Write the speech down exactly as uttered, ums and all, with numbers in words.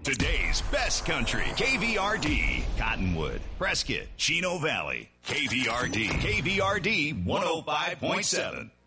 Today's best country. K V R D. Cottonwood, Prescott, Chino Valley. K V R D. K V R D one oh five point seven.